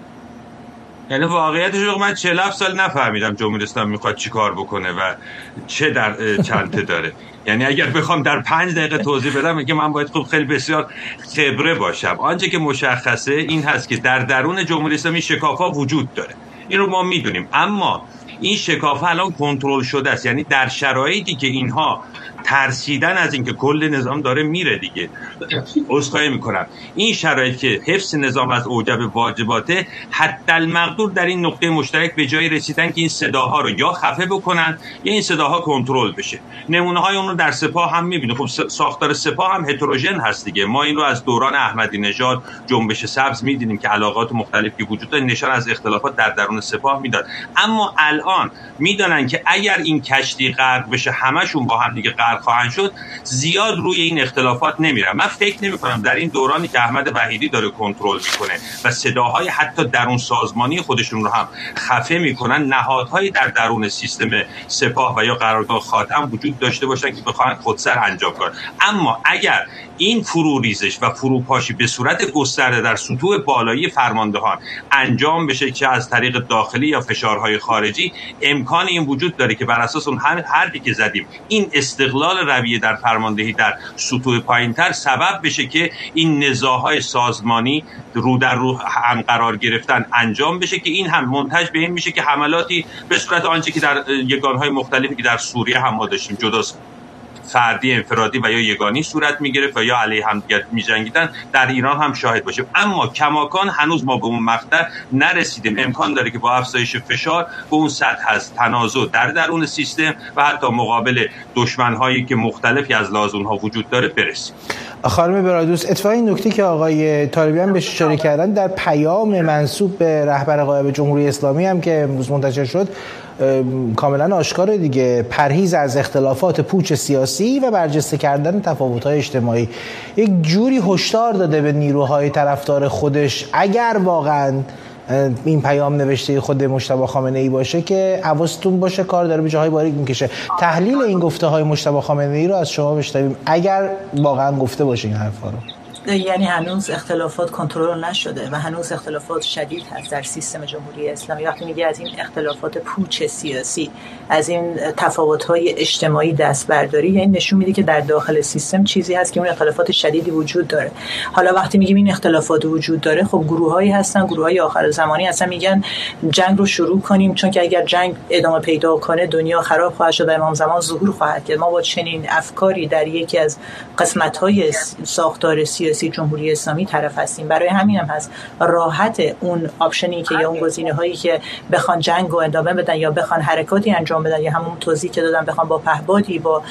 [SPEAKER 4] یعنی واقعیتش رو من چهل و هفت سال نفهمیدم جمهوری اسلامی میخواد چی کار بکنه و چه در چنته داره. یعنی اگر بخوام در پنج دقیقه توضیح بدم میگه من باید خوب خیلی بسیار خبره باشم. آنچه که مشخصه این هست که در درون جمهوری اسلامی شکاف‌ها وجود داره، این رو ما میدونیم، اما این شکافه الان کنترل شده است. یعنی در شرایطی که اینها ترسیدن از اینکه کل نظام داره میره دیگه، عذرخواهی میکنم، این شرایط که حفظ نظام از اوجب واجباته، حدالمقدور در این نقطه مشترک به جایی رسیدن که این صداها رو یا خفه بکنن یا این صداها کنترل بشه. نمونه های اون رو در سپاه هم میبینیم. خب ساختار سپاه هم هتروژن هست دیگه. ما این رو از دوران احمدی نژاد، جنبش سبز میدیدیم که علاقات مختلفی وجود داره، نشان از اختلافات در درون سپاه میداد. اما الان میدونن که اگر این کشتی غرق بشه همشون با هم دیگه غرق خواهند شد، زیاد روی این اختلافات نمیرن. من فکر نمی کنم در این دورانی که احمد وحیدی داره کنترل میکنه و صداهای حتی درون سازمانی خودشون رو هم خفه میکنن، نهادهایی در درون سیستم سپاه و یا قرارگاه خاتم وجود داشته باشن که بخوان خودسر انجام کنن. اما اگر این فروریزش و فروپاشی به صورت گسترده در سطوح بالایی فرماندهان انجام بشه، چه از طریق داخلی یا فشارهای خارجی، امکان این وجود داره که بر اساس اون حرفی که زدیم این استقلال رویه در فرماندهی در سطوح پایینتر سبب بشه که این نزاعهای سازمانی رو در رو هم قرار گرفتن انجام بشه، که این هم منتج به این میشه که حملاتی به صورت آنچه که در یگانهای مختلفی که در سوریه هم ما داشتیم، جداست فردی، انفرادی و یا یگانی صورت میگرفت و یا علیه هم میجنگیدن، در ایران هم شاهد باشیم. اما کماکان هنوز ما به اون مقطع نرسیدیم. امکان داره که با افزایش فشار به اون سطح از تنازع در درون سیستم و حتی مقابل دشمن‌هایی که مختلفی از لحاظ اونها وجود داره برسیم.
[SPEAKER 2] خانم برادوس، اتفاقا این نکته که آقای طالبیان بهش اشاره کردن در پیام منسوب به رهبر غایب جمهوری اسلامی هم که امروز منتشر شد کاملا آشکاره دیگه. پرهیز از اختلافات پوچ سیاسی و برجسته کردن تفاوت‌های اجتماعی. یک جوری هشدار داده به نیروهای طرفدار خودش اگر واقعا این پیام نوشته خود مجتبی خامنه‌ای باشه که حواستون باشه کار داره به جاهای باریک میکشه. تحلیل این گفته‌های مجتبی خامنه‌ای رو از شما بشنویم اگر واقعا گفته باشه این حرفا رو.
[SPEAKER 5] یعنی هنوز اختلافات کنترل نشده و هنوز اختلافات شدید هست در سیستم جمهوری اسلامی. وقتی میگه از این اختلافات پوچ سیاسی، از این تفاوت‌های اجتماعی دست برداری، یعنی نشون میده که در داخل سیستم چیزی هست که اون اختلافات شدیدی وجود داره. حالا وقتی میگیم این اختلافات وجود داره، خب گروه‌هایی هستن، گروه‌های آخر زمانی هستن میگن جنگ رو شروع کنیم، چون که اگر جنگ ادامه پیدا کنه دنیا خراب خواهد شد و امام زمان ظهور خواهد کرد. ما با چنین افکاری در یکی از قسمت‌های ساختار سیاسی سیاسی جمهوری اسلامی طرف هستیم. برای همین هم هست راحت اون آپشنی که یا اون گزینه هایی که بخوان جنگ و ادامه بدن یا بخوان حرکاتی انجام بدن یا همون توضیح که دادم بخوان با پهپادی با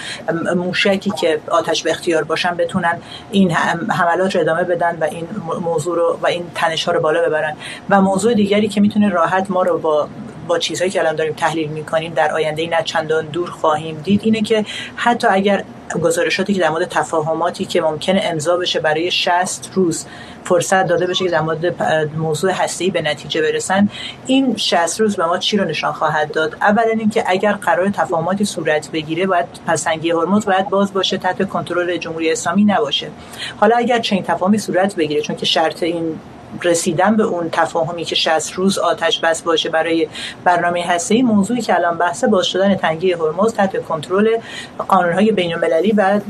[SPEAKER 5] موشکی که آتش به اختیار باشن بتونن این حملات رو ادامه بدن و این موضوع رو و این تنش ها رو بالا ببرن. و موضوع دیگری که میتونه راحت ما رو با با چیزهایی که الان داریم تحلیل میکنیم در آینده نه چندان دور خواهیم دید اینه که حتی اگر گزارشاتی که در مورد تفاهماتی که ممکنه امضا بشه برای شصت روز فرصت داده بشه که در مورد موضوع هسته‌ای به نتیجه برسن، این شصت روز به ما چی رو نشان خواهد داد؟ اولا اینکه اگر قرار تفاهماتی صورت بگیره باید پس‌تنگی هرمز باید باز باشه، تحت کنترل جمهوری اسلامی نباشه. حالا اگر چنین تفاهمی صورت بگیره، چون که شرط این رسیدن به اون تفاهمی که شصت روز آتش بس باشه برای برنامه هسته‌ای، موضوعی که الان بحث باز شدن تنگی هرمز تحت کنترل قانون‌های بین‌المللی و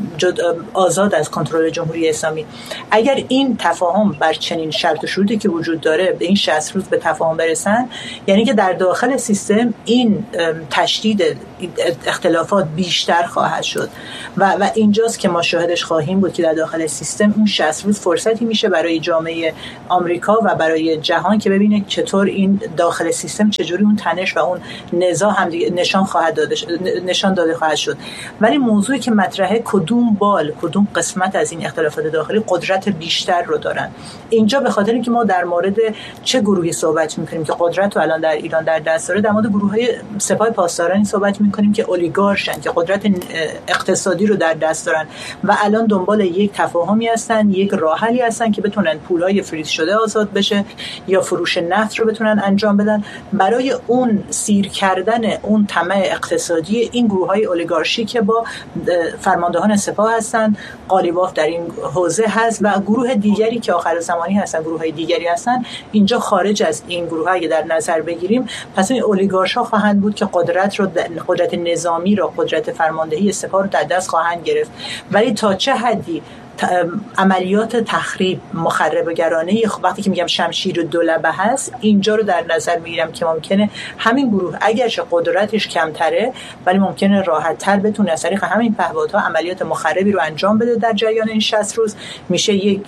[SPEAKER 5] آزاد از کنترل جمهوری اسلامی. اگر این تفاهم بر چنین شرط و شروطی که وجود داره به این شصت روز به تفاهم برسن، یعنی که در داخل سیستم این تشدید اختلافات بیشتر خواهد شد و و اینجاست که ما شاهدش خواهیم بود که در داخل سیستم اون شصت روز فرصتی میشه برای جامعه آمریکا و برای جهان که ببینه چطور این داخل سیستم چجوری اون تنش و اون نزاع هم نشان خواهد داده نشان داده خواهد شد. ولی موضوعی که مطرحه کدوم بال کدوم قسمت از این اختلافات داخلی قدرت بیشتر رو دارن. اینجا به خاطر اینکه ما در مورد چه گروهی صحبت می‌کنیم که قدرت رو الان در ایران در دست داره، در مورد گروه‌های سپاه پاسدارانی صحبت می‌کنیم که اولیگارشن، که قدرت اقتصادی رو در دست دارن و الان دنبال یک تفاهمی هستن، یک راه حلی هستن که بتونن پول‌های فریز شده آزاد بشه یا فروش نفت رو بتونن انجام بدن. برای اون سیر کردن اون طمع اقتصادی این گروه‌های اولیگارشی که با فرماندهان سپاه هستن، قالیباف در این حوزه هست و گروه دیگری که آخر زمانی هستن، گروه‌های دیگری هستن، اینجا خارج از این گروه‌ها اگه در نظر بگیریم، پس این اولیگارش‌ها خواهند بود که قدرت رو قدرت نظامی رو قدرت فرماندهی سپاه رو در دست خواهند گرفت. ولی تا چه حدی عملیات تخریب مخربگرانه وقتی که میگم شمشیر دولبه هست، اینجا رو در نظر میگیرم که ممکنه همین گروه اگرچه قدرتش کمتره ولی ممکنه راحت تر بتونه از طریق همین پهپادها عملیات مخربی رو انجام بده در جریان این شصت روز. میشه یک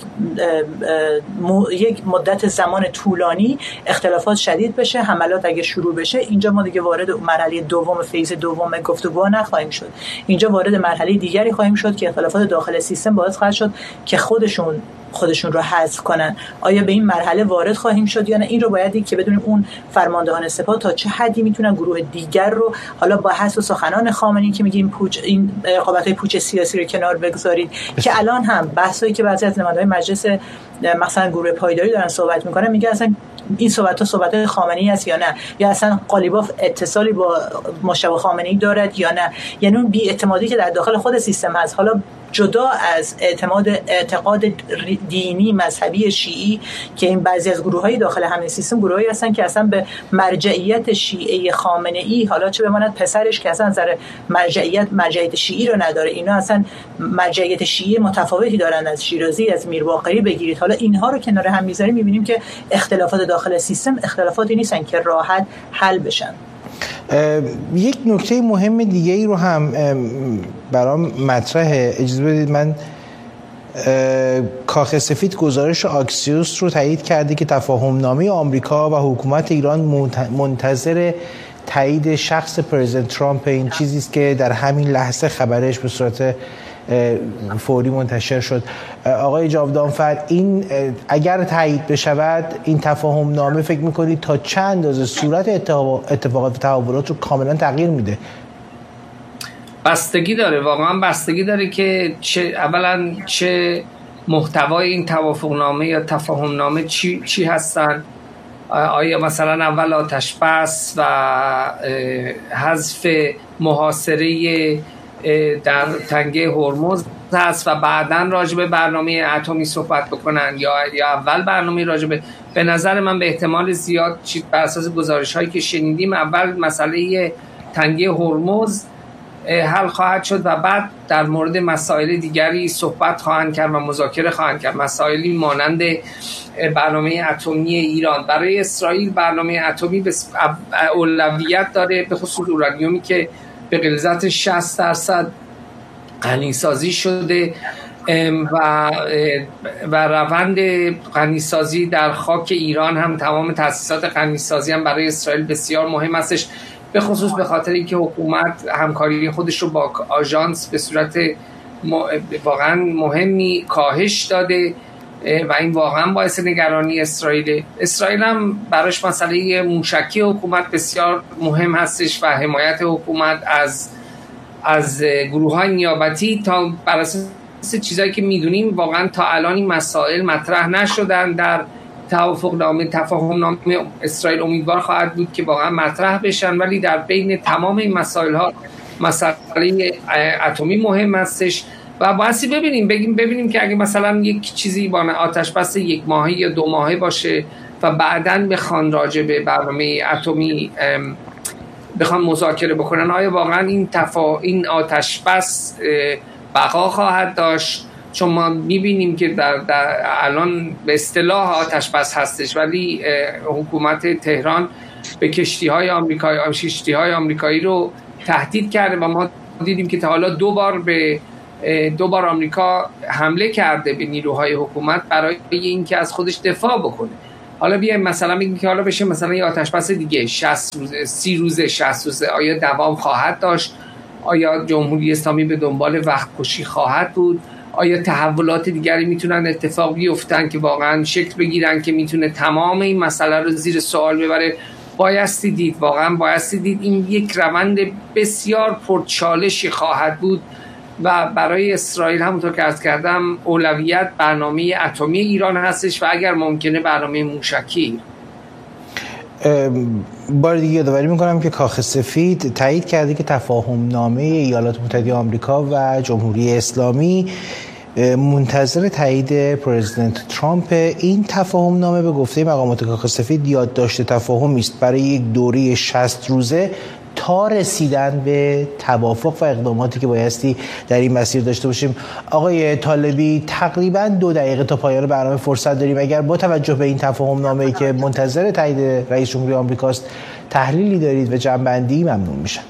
[SPEAKER 5] یک مدت زمان طولانی اختلافات شدید بشه، حملات اگه شروع بشه، اینجا ما دیگه وارد مرحله دوم فیز دوم گفتگو نخواهیم شد. اینجا وارد مرحله دیگری خواهیم شد که اختلافات داخل سیستم باعث خواهد شد که خودشون خودشون رو حذف کنن. آیا به این مرحله وارد خواهیم شد یا نه؟ این رو باید دید که بدونیم اون فرماندهان سپاه تا چه حدی میتونن گروه دیگر رو، حالا با حسب سخنان خامنه‌ای که میگیم پوچ این رقابت‌های پوچ سیاسی رو کنار بگذارید که الان هم بحثایی که بعضی از نمایندگان مجلس مثلا گروه پایداری دارن صحبت میکنن، میگه اصلا این صحبت‌ها صحبت خامنه‌ای است یا نه، یا اصلا قالیباف اتصالی با مشتبه خامنه‌ای دارد یا نه. یعنی اون بی‌اعتمادی که در داخل خود سیستم هست، حالا جدا از اعتماد اعتقاد دینی مذهبی شیعی که این بعضی از گروه‌های داخل همین سیستم گروهایی هستن که اصلا به مرجعیت شیعه خامنه‌ای، حالا چه بماند پسرش که اصلا نظر مرجعیت مرجعیت شیعی رو نداره، اینا اصلا مرجعیت شیعی متفاوتی دارن از شیرازی، از میرباقری بگیرید. حالا اینها رو کنار هم می‌ذاریم می‌بینیم که اختلافات داخل سیستم اختلافاتی نیستن که راحت حل بشن.
[SPEAKER 2] یک نکته مهم دیگه ای رو هم برام مطرحه، اجازه بدید من کاخ سفید گزارش آکسیوس رو تایید کرده که تفاهم نامه آمریکا و حکومت ایران منتظر تایید شخص پرزیدنت ترامپ. این چیزی است که در همین لحظه خبرش به صورت فوری منتشر شد. آقای جاودانفر، این اگر تایید بشود این تفاهم نامه فکر میکنید تا چند اندازه صورت اتفاقات و تحولات رو کاملا تغییر میده؟
[SPEAKER 3] بستگی داره، واقعا بستگی داره که چه اولا چه محتوای این توافق نامه یا تفاهم نامه چی چی هستن. آیا مثلا اول آتش بس و حذف محاصره در تنگه هرمز هست و بعداً راجع به برنامه اتمی صحبت بکنن، یا یا اول برنامه راجع به به نظر من به احتمال زیاد بر اساس گزارش‌هایی که شنیدیم اول مسئله تنگه هرمز حل خواهد شد و بعد در مورد مسائل دیگری صحبت خواهند کرد و مذاکره خواهند کرد. مسائلی مانند برنامه اتمی ایران. برای اسرائیل برنامه اتمی به اولویت داره، به خصوص اورانیومی که به غلظت شصت درصد غنی‌سازی شده و و روند غنیسازی در خاک ایران هم، تمام تأسیسات غنیسازی هم برای اسرائیل بسیار مهم هستش، به خصوص به خاطر اینکه حکومت همکاری خودش رو با آژانس به صورت واقعا مهمی کاهش داده و این واقعا باعث نگرانی اسرائیل. اسرائیل هم براش مسئله موشکی حکومت بسیار مهم هستش و حمایت حکومت از از گروه‌های نیابتی تا بر اساس چیزایی که میدونیم واقعا تا الان این مسائل مطرح نشدن در توافق نامه تفاهم نامه. اسرائیل امیدوار خواهد بود که واقعا مطرح بشن، ولی در بین تمام این مسائل ها مسئله اتمی مهم هستش و بایستی ببینیم بگیم ببینیم که اگه مثلا یک چیزی با آتش بس یک ماهه یا دو ماهه باشه و بعداً بخوان راجع به برنامه اتمی بخوان مذاکره بکنن، آیا واقعا این تفا این آتش بس بقا خواهد داشت؟ چون ما میبینیم که در, در الان به اصطلاح آتش بس هستش، ولی حکومت تهران به کشتی‌های آمریکایی کشتی‌های آمریکایی رو تهدید کرده و ما دیدیم که تا حالا دو بار به دو بار آمریکا حمله کرده به نیروهای حکومت برای اینکه از خودش دفاع بکنه. حالا بیایم مثلا بگیم که حالا بشه مثلا یه آتش بس دیگه شصت روزه سی روزه شصت روزه، آیا دوام خواهد داشت؟ آیا جمهوری اسلامی به دنبال وقت کشی خواهد بود؟ آیا تحولات دیگری میتونن اتفاق بیفتن که واقعا شکل بگیرن که میتونه تمام این مسئله رو زیر سوال ببره؟ بایستی دید، واقعا بایستی دید این یک روند بسیار پرچالشی خواهد بود و برای اسرائیل همونطور که عرض کردم اولویت برنامه اتمی ایران هستش و اگر ممکنه برنامه موشکی.
[SPEAKER 2] بار دیگه یادآوری میکنم که کاخ سفید تایید کرده که تفاهم نامه ایالات متحده آمریکا و جمهوری اسلامی منتظر تایید پرزیدنت ترامپ. این تفاهم نامه به گفته مقامات کاخ سفید یادداشت تفاهمی است برای یک دوره شصت روزه تا رسیدن به توافق و اقداماتی که بایستی در این مسیر داشته باشیم. آقای طالبی، تقریبا دو دقیقه تا پایان برنامه فرصت داریم. اگر با توجه به این تفاهم نامه‌ای که منتظر تایید رئیس جمهوری آمریکاست تحلیلی دارید و جمع‌بندی ممنون میشم.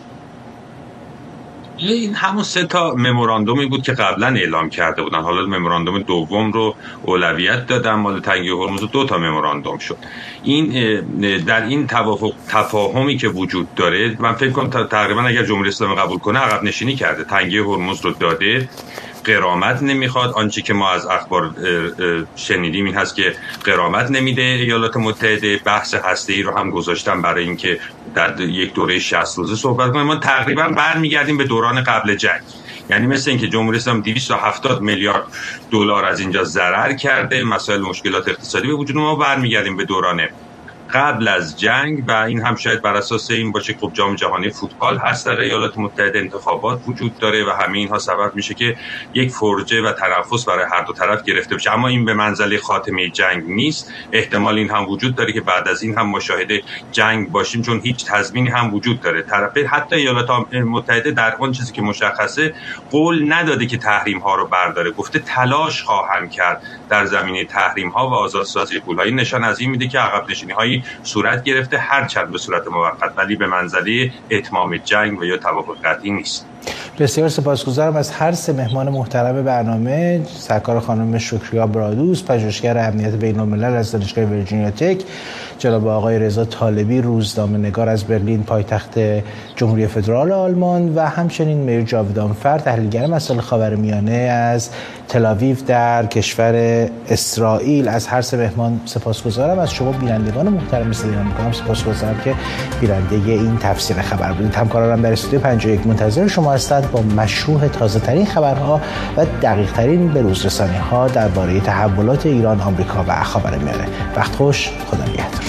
[SPEAKER 4] این همون سه تا مموراندومی بود که قبلا اعلام کرده بودن، حالا مموراندوم دوم رو اولویت دادن، مال تنگه هرمز دو تا مموراندوم شد. این در این توافق تفاهمی که وجود داره من فکر کنم تقریبا اگر جمهوری اسلامی قبول کنه عقب نشینی کرده، تنگه هرمز رو داده، غرامت نمیخواد. آنچه که ما از اخبار شنیدیم این هست که غرامت نمیده ایالات متحده. بحث هسته‌ای رو هم گذاشتن برای اینکه در یک دوره شصت روزه صحبت کنیم. ما تقریبا برمیگردیم به دوران قبل جنگ، یعنی مثل اینکه جمهوری اسلامی دویست و هفتاد میلیارد دلار از اینجا ضرر کرده، مسائل مشکلات اقتصادی به وجود ما برمیگردیم به دوران قبل از جنگ و این هم شاید بر اساس این باشه که جام جهانی فوتبال هست در ایالات متحده، انتخابات وجود داره و همه اینها سبب میشه که یک فرجه و تنفس برای هر دو طرف گرفته بشه. اما این به منزله خاتمه جنگ نیست. احتمال این هم وجود داره که بعد از این هم مشاهد جنگ باشیم، چون هیچ تضمینی هم وجود داره. طرفین حتی ایالات متحده در اون چیزی که مشخصه قول نداده که تحریم ها رو برداره، گفته تلاش خواهم کرد در زمینه تحریم ها و آزادسازی پول‌ها. این نشان از این میده که عقب نشینی های صورت گرفته، هر چند به صورت موقت، ولی به منزله اتمام جنگ و یا توافق قطعی نیست.
[SPEAKER 2] بسیار سپاسگزارم از هر سه مهمان محترم برنامه، سرکار خانم شکریا برادوس، پژوهشگر امنیت بین‌الملل از دانشگاه ویرجینیا تک، جناب آقای رضا طالبی، روزنامه‌نگار از برلین پایتخت جمهوری فدرال آلمان، و همچنین میر جاویدانفر، تحلیلگر مسائل خاورمیانه از تل‌آویو در کشور اسرائیل. از هر سه مهمان سپاسگزارم. از شما بینندگان محترم صدایمان می‌کنم سپاسگزارم که بیننده این تفسیر خبر بودید. همکارانم در استودیو پنجاه و یک منتظر شما هستند با مشروح تازه‌ترین خبرها و دقیق‌ترین بروزرسانی‌ها درباره تحولات ایران، آمریکا و خاورمیانه. وقت خوش، خدا نگهدار.